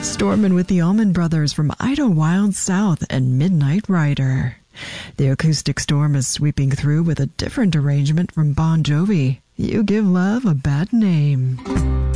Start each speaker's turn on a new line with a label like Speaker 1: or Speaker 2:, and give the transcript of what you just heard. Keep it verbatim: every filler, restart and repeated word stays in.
Speaker 1: Stormin' with the Allman Brothers from Idlewild South and Midnight Rider. The acoustic storm is sweeping through with a different arrangement from Bon Jovi, You Give Love a Bad Name.